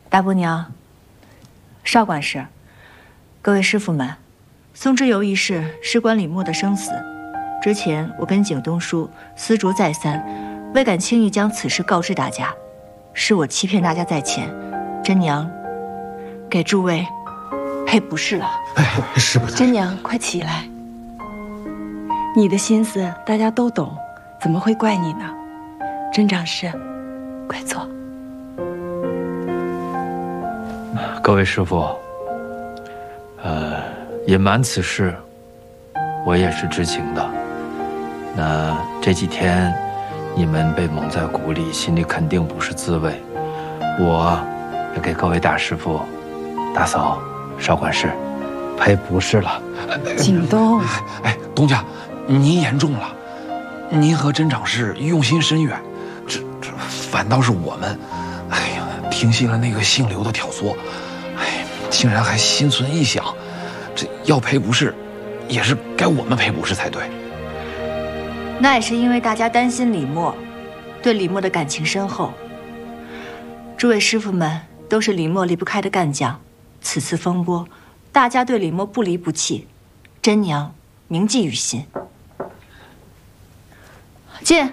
大伯娘、少管事、各位师傅们，松之游一事事关李默的生死。之前我跟景东叔丝竹再三，未敢轻易将此事告知大家，是我欺骗大家在前。真娘，给诸位赔不是了。 哎，师傅， 真娘，快起来！你的心思大家都懂，怎么会怪你呢？真长师，快坐。 各位师傅，隐瞒此事，我也是知情的。那这几天你们被蒙在鼓里，心里肯定不是滋味。我也给各位大师傅、大嫂、少管事赔不是了。 景东， 哎，东家，您言重了。您和真长师用心深远，这反倒是我们，哎呀，听信了那个姓刘的挑唆。 竟然还心存异想，这要赔不是，也是该我们赔不是才对。 那也是因为大家担心李默，对李默的感情深厚。诸位师傅们都是李默离不开的干将，此次风波，大家对李默不离不弃，真娘铭记于心。进。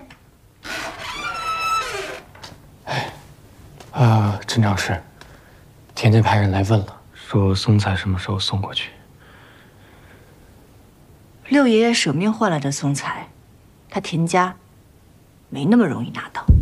真长师，田家派人来问了。 说松材什么时候送过去？ 六爷爷舍命换来的松材，他田家没那么容易拿到。